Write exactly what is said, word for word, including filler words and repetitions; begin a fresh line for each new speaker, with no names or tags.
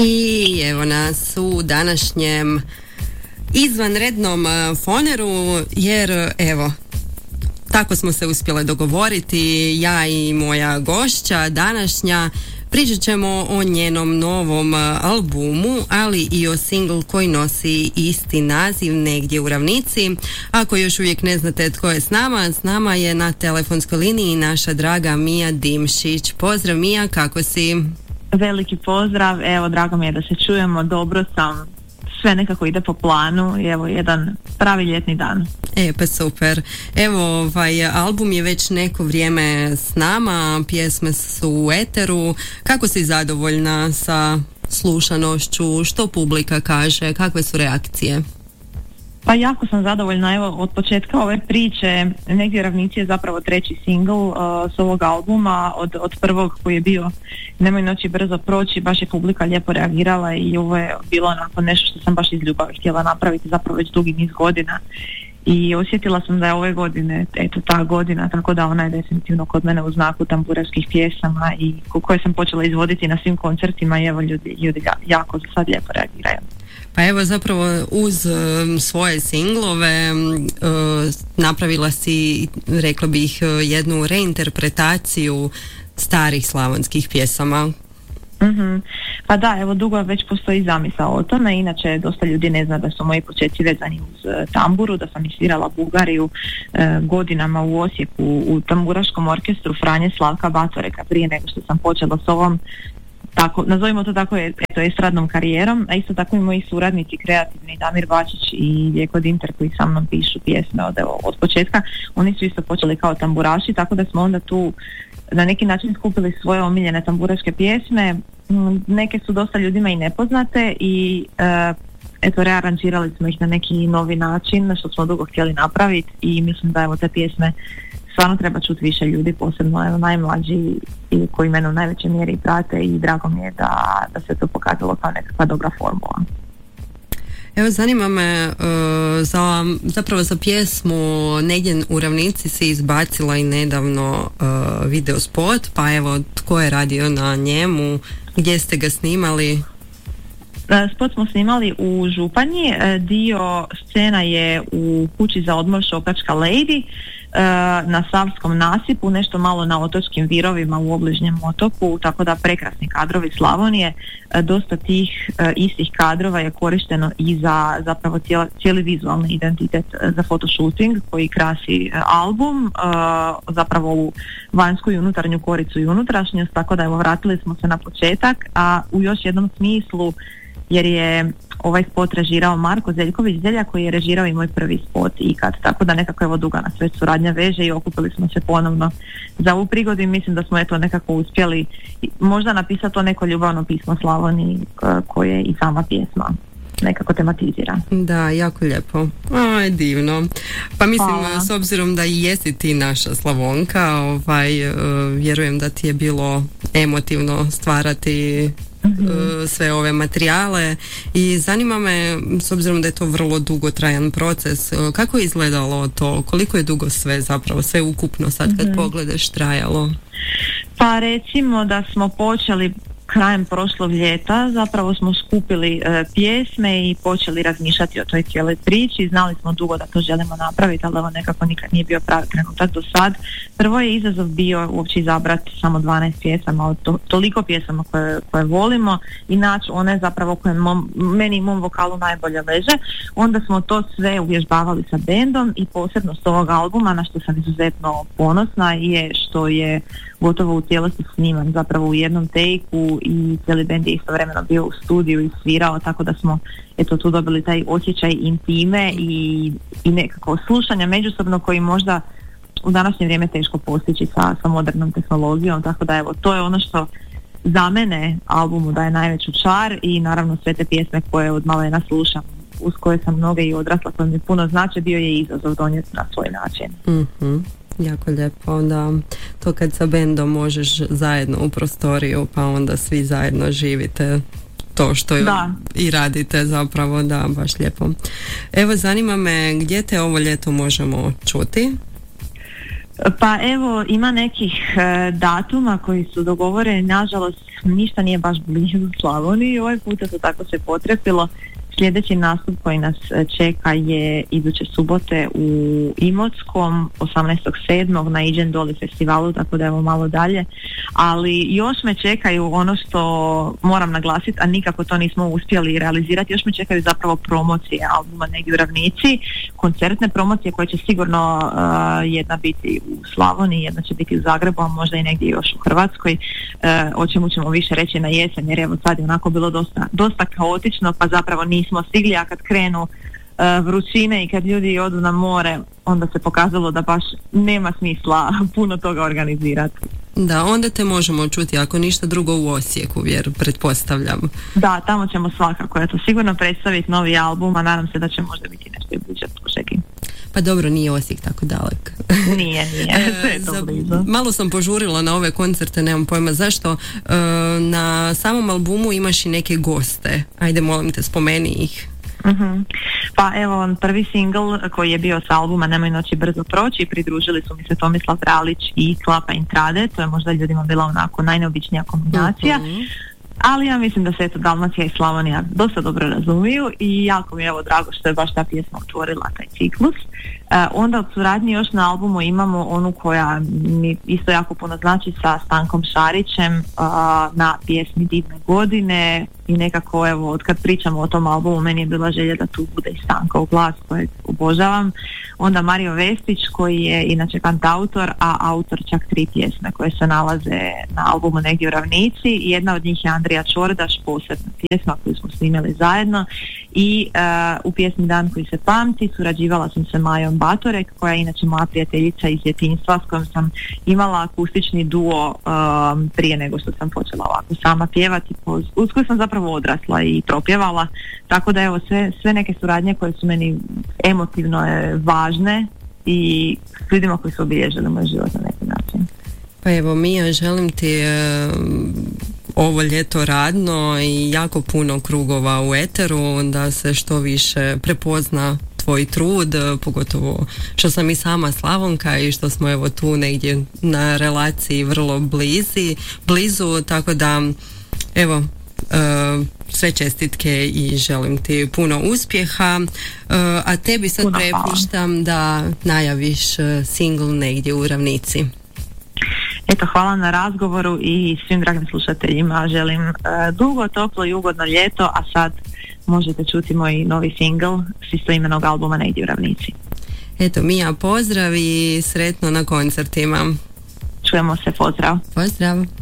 I evo nas u današnjem izvanrednom foneru, jer evo, tako smo se uspjele dogovoriti, ja i moja gošća današnja. Pričat ćemo o njenom novom albumu, ali i o singlu koji nosi isti naziv, Negdje u ravnici. Ako još uvijek ne znate tko je s nama, s nama je na telefonskoj liniji naša draga Mija Dimšić. Pozdrav Mija, kako si?
Veliki pozdrav, evo drago mi je da se čujemo, dobro sam, sve nekako ide po planu i evo jedan pravi ljetni dan.
E pa super, evo ovaj album je već neko vrijeme s nama, pjesme su u eteru, kako si zadovoljna sa slušanošću, što publika kaže, kakve su reakcije?
Pa jako sam zadovoljna, evo od početka ove priče, Negdje u ravnici je zapravo treći singl uh, s ovog albuma, od, od prvog koji je bio Nemoj noći brzo proći, baš je publika lijepo reagirala i ovo je bilo onako nešto što sam baš iz ljubavi htjela napraviti zapravo već dugi niz godina i osjetila sam da je ove godine, eto ta godina, tako da ona je definitivno kod mene u znaku tamburaških pjesama i koje sam počela izvoditi na svim koncertima i evo ljudi, ljudi jako za sad lijepo reagiraju.
Pa evo zapravo uz um, svoje singlove uh, napravila si, rekla bih, uh, jednu reinterpretaciju starih slavonskih pjesama.
Mm-hmm. Pa da, evo dugo već postoji zamisao o tome, inače dosta ljudi ne zna da su moji početci vezani uz uh, tamburu, da sam svirala Bugariju uh, godinama u Osijeku u tamburaškom orkestru Franje Slavka Batoreka prije nego što sam počela s ovom, tako, nazovimo to tako, eto, estradnom karijerom, a isto tako i moji suradnici kreativni Damir Bačić i Ljeko Dinter koji sa mnom pišu pjesme od, evo, od početka, oni su isto počeli kao tamburaši, tako da smo onda tu na neki način skupili svoje omiljene tamburaške pjesme, neke su dosta ljudima i nepoznate i uh, eto, rearanžirali smo ih na neki novi način, što smo dugo htjeli napraviti i mislim da evo te pjesme stvarno treba čuti više ljudi, posebno evo, najmlađi i koji mene u najvećoj mjeri prate i drago mi je da, da se to pokazalo kao nekakva dobra formula.
Evo zanima me, uh, za, zapravo za pjesmu Negdje u ravnici si izbacila i nedavno uh, video spot, pa evo tko je radio na njemu, gdje ste ga snimali?
Spot smo snimali u Županji, dio scena je u kući za odmor Šokačka Lady na Savskom nasipu, nešto malo na otočkim virovima u obližnjem otoku, tako da prekrasni kadrovi Slavonije. Dosta tih istih kadrova je korišteno i za zapravo cijeli, cijeli vizualni identitet za fotoshooting koji krasi album, zapravo u vanjsku i unutarnju koricu i unutrašnjost, tako da evo vratili smo se na početak, a u još jednom smislu jer je ovaj spot režirao Marko Zeljković-Zelja koji je režirao i moj prvi spot ikad, tako da nekako evo duga nas već suradnja veže i okupili smo se ponovno za ovu prigodu i mislim da smo eto nekako uspjeli možda napisati to neko ljubavno pismo Slavoniji koje i sama pjesma nekako tematizira.
Da, jako lijepo. Aj, divno. Pa mislim, Hvala. S obzirom da i jesi ti naša Slavonka, ovaj, uh, vjerujem da ti je bilo emotivno stvarati mm-hmm. uh, sve ove materijale i zanima me, s obzirom da je to vrlo dugotrajan proces, uh, kako je izgledalo to, koliko je dugo sve zapravo, sve ukupno sad kad mm-hmm. pogledaš trajalo?
Pa recimo da smo počeli krajem prošlog ljeta, zapravo smo skupili e, pjesme i počeli razmišljati o toj cijeloj priči. Znali smo dugo da to želimo napraviti, ali ovo nekako nikad nije bio pravi trenutak do sad. Prvo je izazov bio uopće izabrati samo dvanaest pjesama od to, toliko pjesama koje, koje volimo i naći one zapravo koje mom, meni i mom vokalu najbolje leže. Onda smo to sve uvježbavali sa bendom i posebno s ovog albuma, na što sam izuzetno ponosna, je što je gotovo u cijelosti sniman zapravo u jednom tejku i cijeli bend je istovremeno bio u studiju i svirao, tako da smo eto tu dobili taj osjećaj intime i, i nekako slušanja međusobno koji možda u današnje vrijeme teško postići sa, sa modernom tehnologijom, tako da evo to je ono što za mene albumu daje najveću čar i naravno sve te pjesme koje od malena slušam, uz koje sam mnoge i odrasla, koje mi puno znači, bio je izazov donijeti na svoj način.
Mhm. Jako lijepo, da. To kad sa bendom možeš zajedno u prostoriju, pa onda svi zajedno živite to što da. i radite zapravo, da, baš lijepo. Evo, zanima me gdje te ovo ljeto možemo čuti?
Pa evo, ima nekih e, datuma koji su dogovoreni, nažalost ništa nije baš blizu Slavoniji, ovaj puta to tako se potrefilo. Sljedeći nastup koji nas čeka je iduće subote u Imotskom, osamnaestog sedmog na Iđen Doli festivalu, tako da evo malo dalje. Ali još me čekaju ono što moram naglasiti, a nikako to nismo uspjeli realizirati, još me čekaju zapravo promocije albuma Negdje u ravnici, koncertne promocije koje će sigurno uh, jedna biti u Slavoniji, jedna će biti u Zagrebu, a možda i negdje još u Hrvatskoj, uh, o čemu ćemo više reći na jesen, jer evo sad je onako bilo dosta, dosta kaotično, pa zapravo nismo stigli, a kad krenu uh, vrućine i kad ljudi odu na more, onda se pokazalo da baš nema smisla puno toga organizirati.
Da, onda te možemo čuti, ako ništa drugo u Osijeku, jer pretpostavljam.
Da, tamo ćemo svakako, eto, sigurno predstaviti novi album, a nadam se da će možda biti nešto i bliže Požegi.
Pa dobro, nije Osijek tako dalek.
Nije, nije, sve je to blizu.
Malo sam požurila na ove koncerte, nemam pojma zašto. E, na samom albumu imaš i neke goste. Ajde, molim te, spomeni ih.
Uh-huh. Pa evo, prvi single koji je bio s albuma Nemoj noći brzo proći, pridružili su mi se Tomislav Dralić i Klapa Intrade, to je možda ljudima bila onako najneobičnija kombinacija. Uh-huh. Ali ja mislim da se eto Dalmacija i Slavonija dosta dobro razumiju i jako mi je evo drago što je baš ta pjesma otvorila taj ciklus. E, onda od suradnje još na albumu imamo onu koja mi isto jako puno znači sa Stankom Šarićem a, na pjesmi Divne godine i nekako evo od kad pričamo o tom albumu meni je bila želja da tu bude i Stankov glas kojeg obožavam. Onda Mario Vestić koji je inače kantautor, a autor čak tri pjesme koje se nalaze na albumu Negdje u ravnici i jedna od njih je Andrija Čordaš, posebna pjesma koju smo snimili zajedno i uh, u pjesmi Dan koji se pamti surađivala sam se Majom Batorek koja je inače moja prijateljica iz djetinjstva s kojom sam imala akustični duo um, prije nego što sam počela ovako sama pjevati, uz koju sam zapravo odrasla i propjevala, tako da evo sve, sve neke suradnje koje su meni emotivno je važne i s ljudima koji su obilježili moj život na neki način.
Pa evo Mija, želim ti e, ovo ljeto radno i jako puno krugova u eteru, da se što više prepozna tvoj trud, pogotovo što sam i sama Slavonka i što smo evo tu negdje na relaciji vrlo blizi, blizu, tako da evo uh, sve čestitke i želim ti puno uspjeha, uh, a tebi sad puno prepuštam da najaviš uh, single Negdje u ravnici.
Eto, hvala na razgovoru i svim dragim slušateljima želim uh, dugo, toplo i ugodno ljeto, a sad možete čuti moj novi single s istoimenog albuma Negdje u ravnici.
Eto, Mija, pozdrav i sretno na koncertima.
Čujemo se, pozdrav.
Pozdrav.